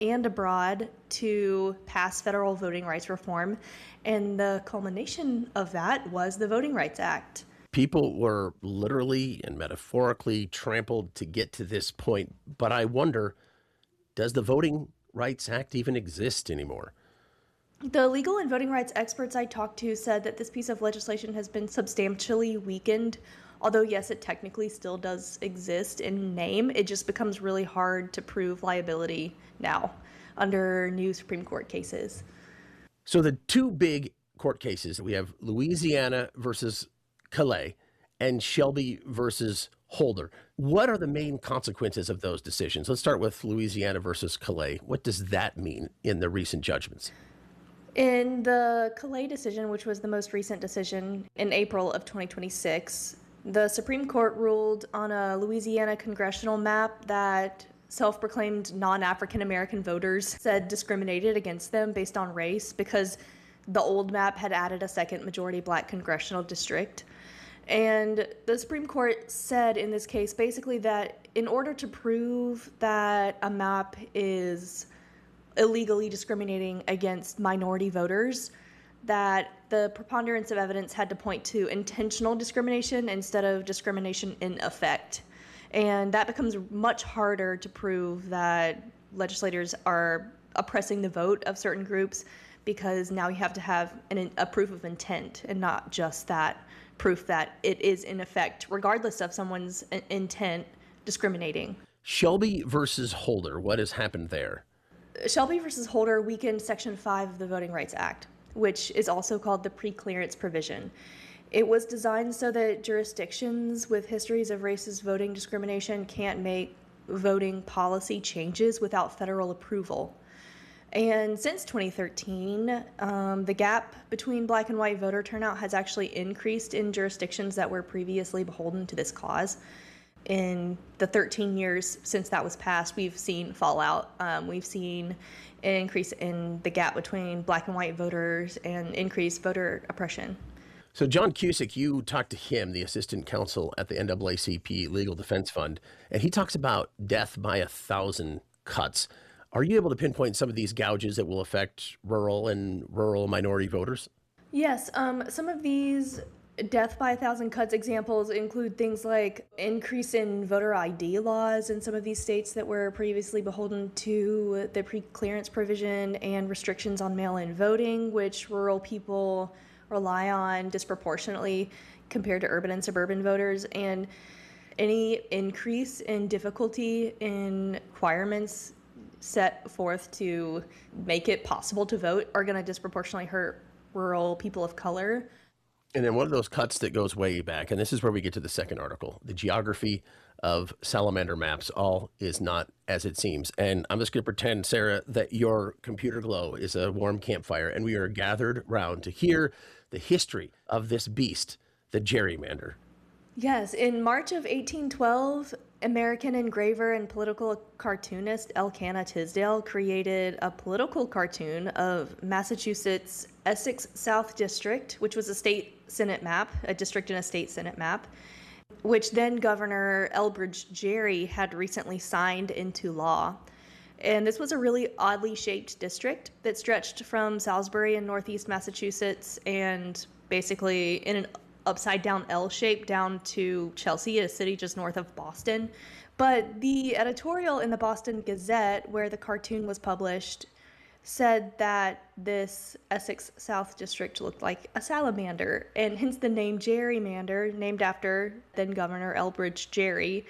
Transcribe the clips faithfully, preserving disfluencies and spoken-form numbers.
and abroad to pass federal voting rights reform. And the culmination of that was the Voting Rights Act. People were literally and metaphorically trampled to get to this point. But I wonder, does the Voting Rights Act even exist anymore? The legal and voting rights experts I talked to said that this piece of legislation has been substantially weakened. Although, yes, it technically still does exist in name, it just becomes really hard to prove liability now under new Supreme Court cases. So the two big court cases, we have Louisiana versus Calais and Shelby versus Holder. What are the main consequences of those decisions? Let's start with Louisiana versus Calais. What does that mean in the recent judgments? In the Calais decision, which was the most recent decision in April of twenty twenty-six, the Supreme Court ruled on a Louisiana congressional map that self-proclaimed non-African American voters said discriminated against them based on race because the old map had added a second majority black congressional district. And the Supreme Court said in this case basically that in order to prove that a map is illegally discriminating against minority voters, that the preponderance of evidence had to point to intentional discrimination instead of discrimination in effect. And that becomes much harder to prove that legislators are oppressing the vote of certain groups because now you have to have an, a proof of intent and not just that proof that it is in effect, regardless of someone's intent, discriminating. Shelby versus Holder, what has happened there? Shelby versus Holder weakened Section five of the Voting Rights Act, which is also called the preclearance provision. It was designed so that jurisdictions with histories of racist voting discrimination can't make voting policy changes without federal approval. And since twenty thirteen, um, the gap between black and white voter turnout has actually increased in jurisdictions that were previously beholden to this cause. In the thirteen years since that was passed, we've seen fallout. Um, we've seen an increase in the gap between black and white voters and increased voter oppression. So John Cusick, you talked to him, the assistant counsel at the N double A C P Legal Defense Fund, and he talks about death by a thousand cuts. Are you able to pinpoint some of these gouges that will affect rural and rural minority voters? Yes, um, some of these death by a thousand cuts examples include things like increase in voter I D laws in some of these states that were previously beholden to the pre-clearance provision and restrictions on mail-in voting, which rural people rely on disproportionately compared to urban and suburban voters, and any increase in difficulty in requirements set forth to make it possible to vote are going to disproportionately hurt rural people of color. And then one of those cuts that goes way back, and this is where we get to the second article, the geography of salamander maps, all is not as it seems. And I'm just going to pretend, Sarah, that your computer glow is a warm campfire, and we are gathered round to hear the history of this beast, the gerrymander. Yes, in March of eighteen twelve, American engraver and political cartoonist Elkanah Tisdale created a political cartoon of Massachusetts' Essex South District, which was a state Senate map, a district and a state Senate map, which then Governor Elbridge Gerry had recently signed into law. And this was a really oddly shaped district that stretched from Salisbury in northeast Massachusetts and basically in an upside down L shape down to Chelsea, a city just north of Boston. But the editorial in the Boston Gazette, where the cartoon was published, said that this Essex South District looked like a salamander, and hence the name gerrymander, named after then Governor Elbridge Gerry.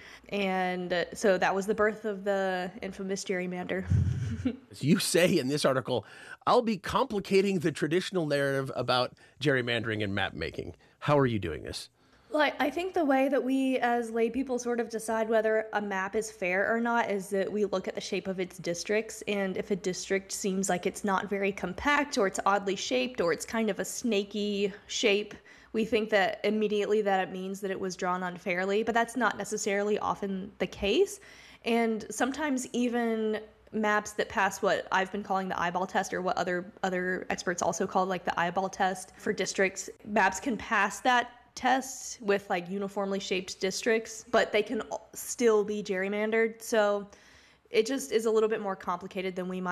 And so that was the birth of the infamous gerrymander. As you say in this article, I'll be complicating the traditional narrative about gerrymandering and map making. How are you doing this? Well, I think the way that we as lay people sort of decide whether a map is fair or not is that we look at the shape of its districts, and if a district seems like it's not very compact or it's oddly shaped or it's kind of a snaky shape, we think that immediately that it means that it was drawn unfairly, but that's not necessarily often the case. And sometimes even maps that pass what I've been calling the eyeball test, or what other other experts also call like the eyeball test for districts, maps can pass that tests with like uniformly shaped districts, but they can still be gerrymandered. So it just is a little bit more complicated than we might